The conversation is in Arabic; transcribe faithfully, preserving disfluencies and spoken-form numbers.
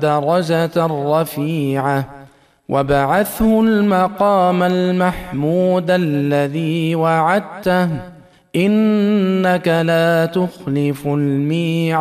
درجة رفيعة وابعثه المقام المحمود الذي وعدته إنك لا تخلف الميعاد.